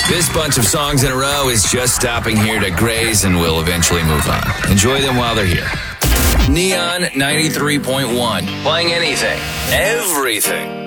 This bunch of songs in a row is just stopping here to graze and will eventually move on. Enjoy them while they're here. Neon 93.1. Playing anything, everything.